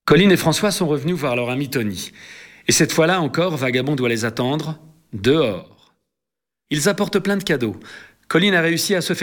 Colline et François sont revenus voir leur ami Tony. Et cette fois-là encore, Vagabond doit les attendre dehors. Ils apportent plein de cadeaux. Colline a réussi à se faire